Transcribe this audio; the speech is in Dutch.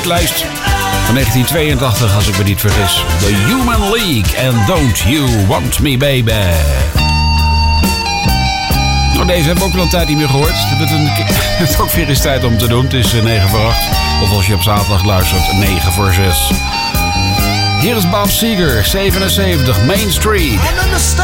lijst van 1982, als ik me niet vergis. The Human League and Don't You Want Me Baby. Nou, deze hebben we ook al een tijd niet meer gehoord. Het is ook weer eens tijd om te doen. Het is 9 voor 8. Of als je op zaterdag luistert, 9 voor 6. Hier is Bob Seger, 77, Main Street.